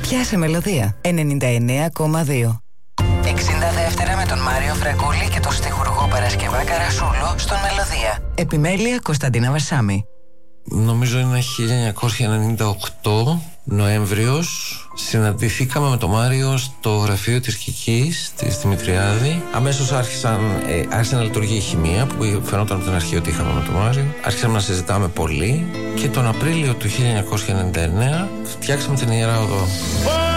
Πιάσε μελωδία 99,2. 60 δεύτερα με τον Μάριο Φραγκούλη και τον στιχουργό Παρασκευά Καρασούλου στον Μελωδία. Επιμέλεια Κωνσταντίνα Βαρσάμι. Νομίζω είναι 1998 Νοέμβριος. Συναντηθήκαμε με τον Μάριο στο γραφείο της Κικής, της Δημητριάδη. Αμέσως άρχισε να λειτουργεί η χημεία που φαινόταν από την αρχή ότι είχαμε με τον Μάριο. Άρχισαμε να συζητάμε πολύ και τον Απρίλιο του 1999 φτιάξαμε την Ιερά Οδό.